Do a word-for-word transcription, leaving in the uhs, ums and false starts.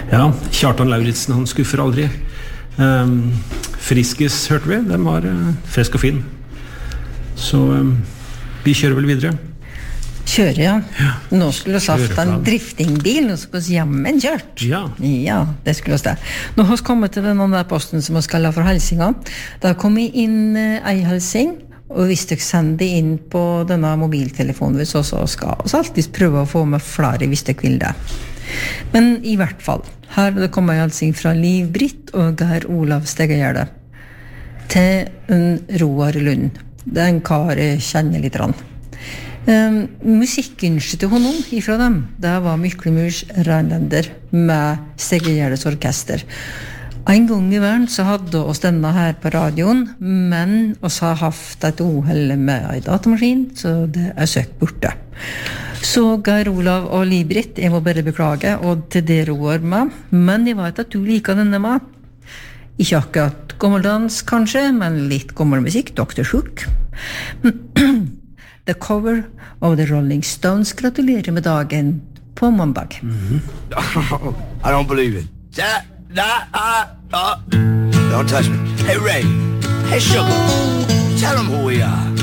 Ja, Kjartan Lauritsen, han skuffer aldri. Um, Friskis hørte vi, den var uh, frisk og fin. Så um, vi kjører vel videre. Kjører, ja. ja. Nå skulle vi hatt en driftingbil, nå skulle vi jammen kjørt. Ja. Ja, det skulle vi det. Nå har vi kommet til den andre posten som vi skal ha for helsinga. Da kom vi inn uh, ei helsing, og hvis dere sender inn på denne mobiltelefonen hvis også skal vi alltid prøve å få med flere hvis dere vil det. Men i hvert fall, her vil det komme en helsing fra Liv Britt og Geir Olav Steggegjerde til en Roar Lund. Det er en kar jeg kjenner litt rann. Um, musikkønsket til honom ifra dem, det var Myklemurs Reinlander med Stegegjerdes orkester. En gang i verden så hadde oss denne her på radioen, men oss har haft et uheld med en datamaskin, så det er søkt borte. Så Geir Olav og Liv-Britt, jeg må bare beklage, og til det roer med, men jeg vet at du liker denne med. Ikke akkurat gammeldans kanskje, men litt gammel musikk, doktor Hook. The cover of the Rolling Stones. Gratulerer med dagen på mandag. Mm-hmm. I don't believe it. That, that, uh, uh. Don't touch me. Hey, Ray. Hey, Sugar. Tell them who we are.